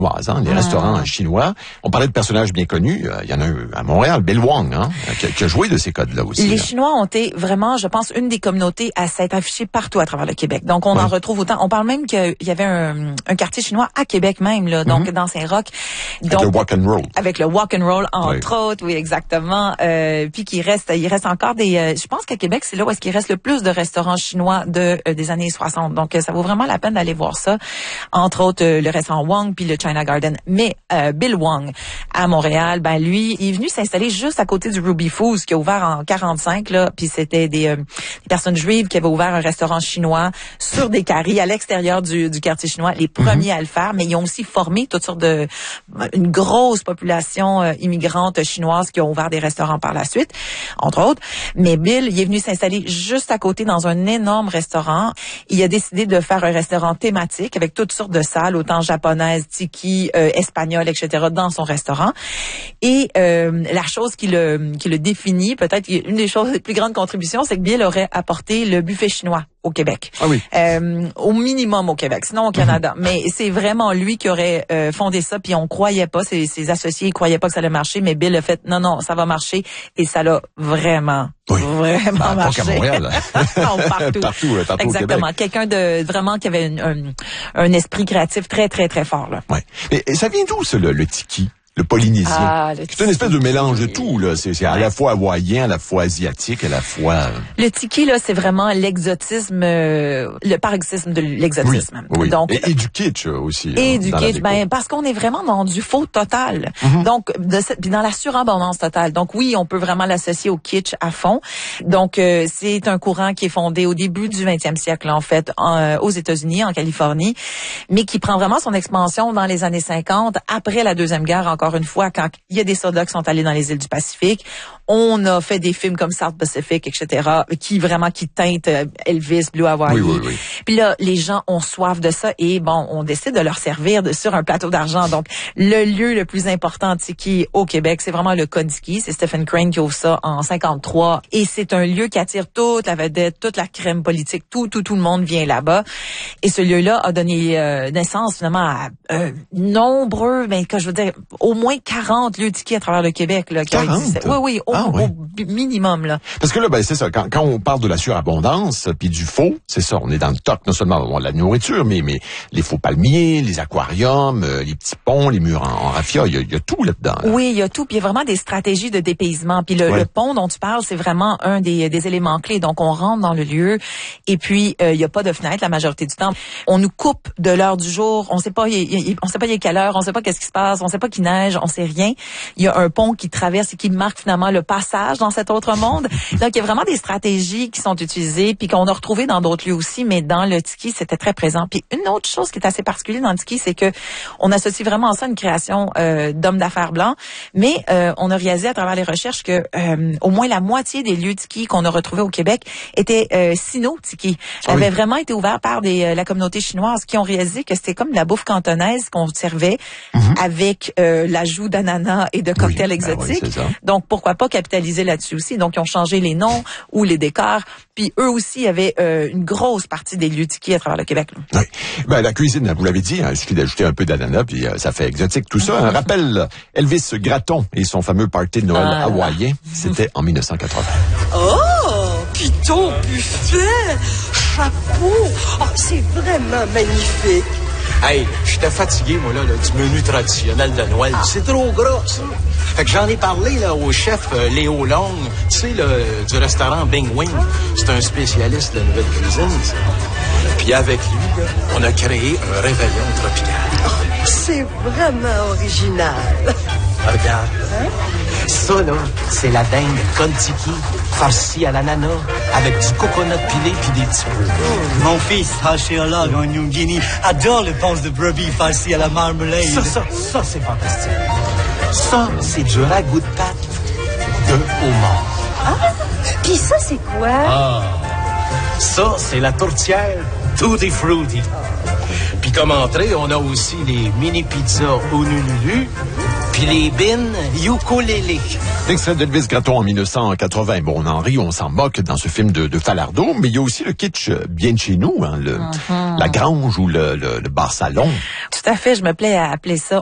les restaurants chinois. On parlait de personnages bien connus. Il y en a un à Montréal, Bill Wong, qui a joué de ces codes-là aussi. Les Chinois ont été vraiment, je pense, une des communautés à s'être affichée partout à travers le Québec. Donc, on en retrouve autant. On parle même qu'il y avait un quartier chinois à Québec même, là, donc dans Saint-Roch. Avec le walk and roll. Avec le walk and roll, entre autres, oui, exactement. Puis il reste encore des... je pense qu'à Québec, c'est là où est-ce qu'il reste le plus de restaurants chinois des années 60. Donc, ça vaut vraiment la peine d'aller voir ça. Entre autres, le restaurant Wong puis le China Garden. Mais Bill Wong, à Montréal, lui, il est venu s'installer juste à côté du Ruby Foods, qui a ouvert en 45, là. Puis c'était des personnes juives qui avaient ouvert un restaurant chinois sur des carrés à l'extérieur du quartier chinois. Les premiers à le faire, mais ils ont aussi formé toutes sortes une grosse population immigrante chinoise qui ont ouvert des restaurants par la suite, entre autres. Mais Bill, il est venu s'installer juste à côté dans un énorme restaurant. Il a décidé de faire un restaurant thématique avec toutes sortes de salles, autant japonaises, tiki, espagnoles, etc., dans son restaurant. Et la chose qui le définit, peut-être une des choses, les plus grandes contributions, c'est que Bill aurait apporté le buffet chinois au Québec. Ah oui. Au minimum au Québec, sinon au Canada. Mais c'est vraiment lui qui aurait fondé ça, puis on croyait pas, ses associés ils croyaient pas que ça allait marcher, mais Bill a fait non, ça va marcher, et ça l'a vraiment marché. Pas qu'à Montréal. Partout. Partout exactement. au Québec. Quelqu'un de vraiment qui avait un esprit créatif très, très, très fort, là. Ouais. Et ça vient d'où, le tiki? Le polynésien. C'est une espèce de mélange de tout, là. C'est à la fois hawaïen, à la fois asiatique, à la fois... Le tiki, là, c'est vraiment l'exotisme, le paroxysme de l'exotisme. Oui. Donc, et du kitsch aussi. Et du kitsch, parce qu'on est vraiment dans du faux total. Donc, puis dans la surabondance totale. Donc oui, on peut vraiment l'associer au kitsch à fond. Donc, c'est un courant qui est fondé au début du 20e siècle, en fait, aux États-Unis, en Californie, mais qui prend vraiment son expansion dans les années 50, après la Deuxième Guerre, encore une fois, quand il y a des soldats qui sont allés dans les îles du Pacifique. On a fait des films comme South Pacific, etc., qui teintent Elvis, Blue Hawaii. Oui. Puis là, les gens ont soif de ça et on décide de leur servir sur un plateau d'argent. Donc, le lieu le plus important de tiki au Québec, c'est vraiment le Kondiki. C'est Stephen Crane qui ouvre ça en 53. Et c'est un lieu qui attire toute la vedette, toute la crème politique. Tout le monde vient là-bas. Et ce lieu-là a donné naissance, finalement, à nombreux, je veux dire, au moins 40 lieux tiki à travers le Québec, là, qui ont existé. Oui, au minimum, là. Parce que là, c'est ça. Quand on parle de la surabondance, puis du faux, c'est ça. On est dans le top, non seulement de la nourriture, mais les faux palmiers, les aquariums, les petits ponts, les murs en raffia, il y a tout là-dedans. Là. Oui, il y a tout. Puis il y a vraiment des stratégies de dépaysement. Puis le pont dont tu parles, c'est vraiment un des éléments clés. Donc, on rentre dans le lieu et puis il y a pas de fenêtre la majorité du temps. On nous coupe de l'heure du jour. On sait pas il est quelle heure. On sait pas qu'est-ce qui se passe. On sait pas qu'il neige. On sait rien. Il y a un pont qui traverse et qui marque finalement le passage dans cet autre monde. Donc, il y a vraiment des stratégies qui sont utilisées puis qu'on a retrouvées dans d'autres lieux aussi, mais dans le tiki, c'était très présent. Puis une autre chose qui est assez particulière dans le tiki, c'est que on associe vraiment ça à une création d'hommes d'affaires blancs, mais on a réalisé à travers les recherches que au moins la moitié des lieux tiki qu'on a retrouvés au Québec étaient sino-tiki. Avaient vraiment été ouverts par la communauté chinoise qui ont réalisé que c'était comme de la bouffe cantonaise qu'on servait avec l'ajout d'ananas et de cocktails exotiques. Donc, pourquoi pas capitaliser là-dessus aussi. Donc, ils ont changé les noms ou les décors. Puis, eux aussi avaient une grosse partie des lieux tiki à travers le Québec. Là. Oui. La cuisine, vous l'avez dit, il suffit d'ajouter un peu d'ananas, puis ça fait exotique tout ça. Un rappel, Elvis Gratton et son fameux party de Noël hawaïen, c'était en 1980. Oh, piton, buffet, chapeau, c'est vraiment magnifique. Hey, j'étais fatigué, moi, là, du menu traditionnel de Noël. C'est trop gras, ça. Fait que j'en ai parlé, là, au chef Léo Long, tu sais, du restaurant Bing Wing. C'est un spécialiste de la nouvelle cuisine, ça. Puis avec lui, là, on a créé un réveillon tropical. C'est vraiment original. Regarde. Ça, là, c'est la dingue Kontiki, farcie à l'ananas, avec du coconut pilé puis des petits pois. Mon fils, archéologue en New Guinea, adore les ponces de brebis farcies à la marmelade. Ça, c'est fantastique. Ça, c'est du ragoût de pâte de homard. Ah, puis ça, c'est quoi? Ça, c'est la tourtière Tutti Frutti. Puis comme entrée, on a aussi les mini pizzas Honolulu, puis les bines ukulélé. L'extrait d'Elvis Gratton en 1980. Bon, on en rit, on s'en moque dans ce film de Falardeau, mais il y a aussi le kitsch bien de chez nous, la grange ou le bar salon. Tout à fait, je me plais à appeler ça